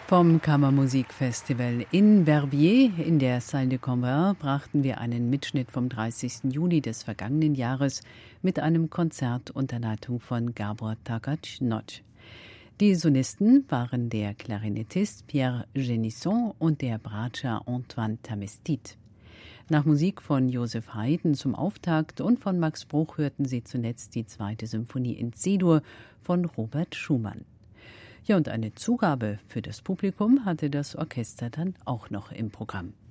Vom Kammermusikfestival in Verbier in der Salle de Convert brachten wir einen Mitschnitt vom 30. Juli des vergangenen Jahres mit einem Konzert unter Leitung von Gábor Takács-Nagy. Die Solisten waren der Klarinettist Pierre Génisson und der Bratscher Antoine Tamestit. Nach Musik von Joseph Haydn zum Auftakt und von Max Bruch hörten Sie zuletzt die 2. Symphonie in C-Dur von Robert Schumann. Ja, und eine Zugabe für das Publikum hatte das Orchester dann auch noch im Programm.